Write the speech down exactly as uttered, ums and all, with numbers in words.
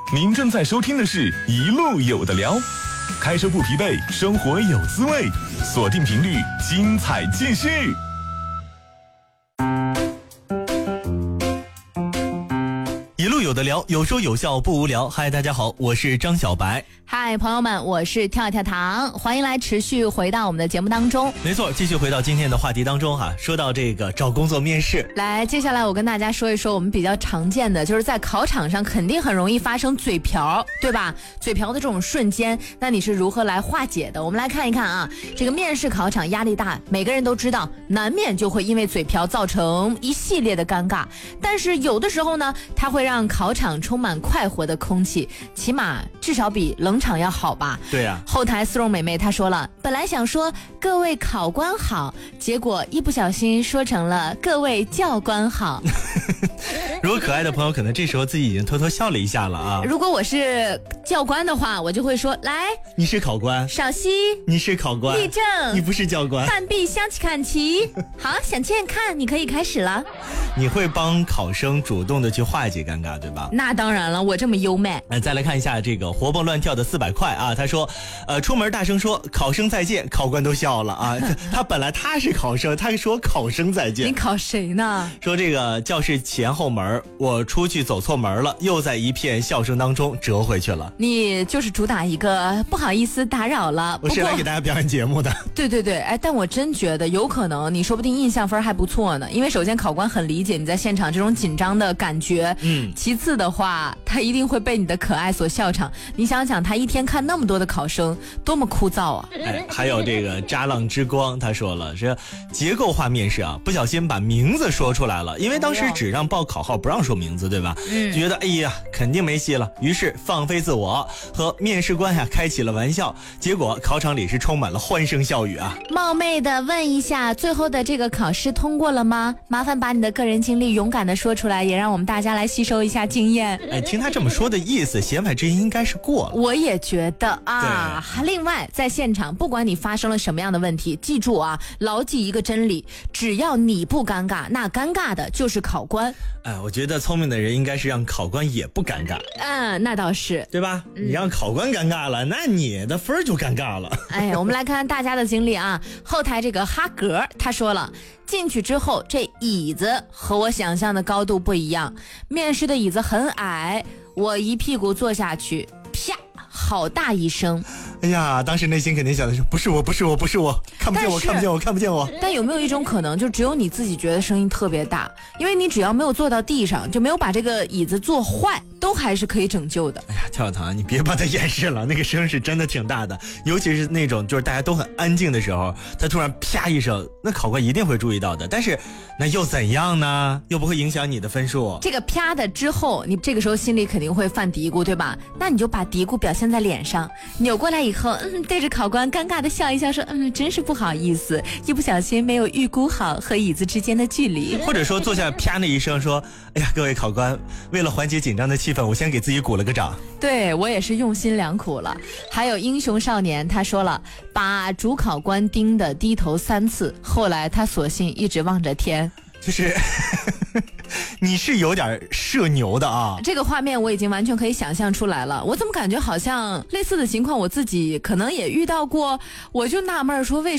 您正在收听的是一路有的聊，开车不疲惫，生活有滋味，锁定频率，精彩继续。 一路有的聊，有说有笑不无聊。嗨，大家好，我是张小白。 嗨，朋友们，我是跳跳糖，欢迎来持续回到我们的节目当中。 没错，继续回到今天的话题当中哈。说到这个找工作面试， 来，接下来我跟大家说一说我们比较常见的，就是在考场上肯定很容易发生嘴瓢，对吧？嘴瓢的这种瞬间，那你是如何来化解的？我们来看一看啊，这个面试考场压力大，每个人都知道，难免就会因为嘴瓢造成一系列的尴尬。但是有的时候呢，它会让考场充满快活的空气，起码至少比冷场要好吧？ 对呀、啊。 后台丝绒美妹她说了，本来想说各位考官好，结果一不小心说成了各位教官好。 如果可爱的朋友可能这时候自己已经偷偷笑了一下了啊。 如果我是教官的话，我就会说，来， 你是考官， 稍息， 你是考官， 立正， 你不是教官， 半臂相看齐。好，想见看，你可以开始了。 你会帮考生主动的去化解尴尬，对吧？ 那当然了，我这么优美。 呃，再来看一下这个活蹦乱跳的四百块啊，他说，呃，出门大声说考生再见，考官都笑了啊。他本来他是考生，他说考生再见。 你考谁呢？ 说这个教室前后门，我出去走错门了，又在一片笑声当中折回去了。 你就是主打一个不好意思打扰了。 我是来给大家表演节目的。 对对对，哎，但我真觉得有可能，你说不定印象分还不错呢。因为首先考官很理解你在现场这种紧张的感觉， 嗯， 其次的话，他一定会被你的可爱所笑场。你想想，他一天看那么多的考生，多么枯燥啊！ 哎，还有这个渣浪之光，他说了，是结构化面试啊，不小心把名字说出来了，因为当时只让报考号，不让说名字，对吧？嗯，觉得哎呀，肯定没戏了，于是放飞自我，和面试官呀开起了玩笑，结果考场里是充满了欢声笑语啊。 冒昧的问一下，最后的这个考试通过了吗？麻烦把你的个人经历勇敢的说出来，也让我们大家来吸收一下经验。 哎，听他这么说的意思，显摆之音应该是过了。 我也觉得啊。另外，在现场，不管你发生了什么样的问题，记住啊，牢记一个真理：只要你不尴尬，那尴尬的就是考官。 哎，我觉得聪明的人应该是让考官也不尴尬。 嗯，那倒是， 对吧？嗯、你让考官尴尬了，那你的分就尴尬了。 哎，我们来看看大家的经历啊。后台这个哈格他说了，进去之后这椅子和我想象的高度不一样，面试的椅子很矮，我一屁股坐下去，啪，好大一声。 哎呀，当时内心肯定想的是，不是我，不是我，不是我，看不见我，看不见我，看不见我。 但有没有一种可能，就只有你自己觉得声音特别大，因为你只要没有坐到地上，就没有把这个椅子坐坏，都还是可以拯救的。 哎呀，跳跳糖，你别把它掩饰了，那个声是真的挺大的，尤其是那种就是大家都很安静的时候，他突然啪一声，那考官一定会注意到的。但是那又怎样呢？又不会影响你的分数。 这个啪的之后，你这个时候心里肯定会犯嘀咕，对吧？那你就把嘀咕表现在脸上，扭过来以后，嗯，对着考官尴尬的笑一笑，说，嗯，真是不好意思，一不小心没有预估好和椅子之间的距离。 或者说坐下啪那一声说，哎呀，各位考官，为了缓解紧张的气氛，我先给自己鼓了个掌。 对，我也是用心良苦了。还有英雄少年他说了，把主考官盯得低头三次，后来他索性一直望着天。 就是你是有点社牛的啊， 这个画面我已经完全可以想象出来了。我怎么感觉好像类似的情况我自己可能也遇到过，我就纳闷说为